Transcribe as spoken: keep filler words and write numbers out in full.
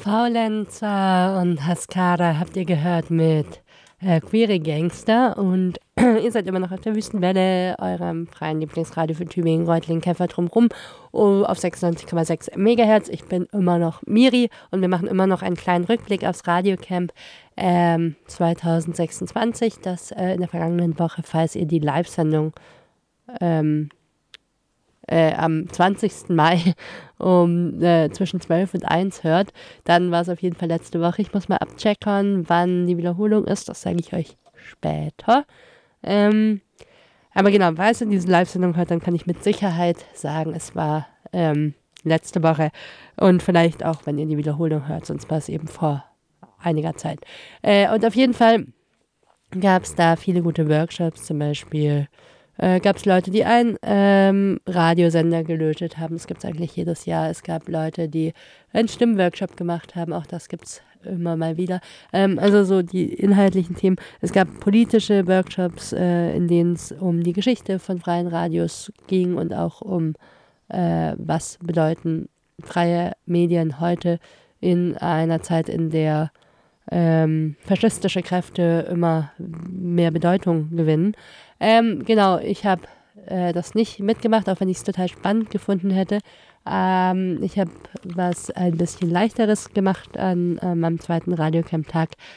Faulenzer und Haskada habt ihr gehört mit äh, Queere Gangster und ihr seid immer noch auf der Wüstenwelle, eurem freien Lieblingsradio für Tübingen, Reutlingen, Käfer drumrum auf sechsundneunzig Komma sechs Megahertz. Ich bin immer noch Miri und wir machen immer noch einen kleinen Rückblick aufs Radiocamp ähm, zwanzig sechsundzwanzig, das äh, in der vergangenen Woche, falls ihr die Live-Sendung ähm, Äh, am zwanzigsten Mai um äh, zwischen zwölf und eins hört, dann war es auf jeden Fall letzte Woche. Ich muss mal abchecken, wann die Wiederholung ist. Das sage ich euch später. Ähm, aber genau, falls ihr diese Live-Sendung hört, dann kann ich mit Sicherheit sagen, es war ähm, letzte Woche. Und vielleicht auch, wenn ihr die Wiederholung hört, sonst war es eben vor einiger Zeit. Äh, und auf jeden Fall gab es da viele gute Workshops, zum Beispiel Äh, gab es Leute, die einen ähm, Radiosender gelötet haben. Das gibt es eigentlich jedes Jahr. Es gab Leute, die einen Stimmworkshop gemacht haben. Auch das gibt es immer mal wieder. Ähm, also so die inhaltlichen Themen. Es gab politische Workshops, äh, in denen es um die Geschichte von freien Radios ging und auch um, äh, was bedeuten freie Medien heute in einer Zeit, in der ähm, faschistische Kräfte immer mehr Bedeutung gewinnen. Ähm, genau, ich habe äh, das nicht mitgemacht, auch wenn ich es total spannend gefunden hätte. Ähm, ich habe was ein bisschen Leichteres gemacht an äh, meinem zweiten Radiocamp-Tag.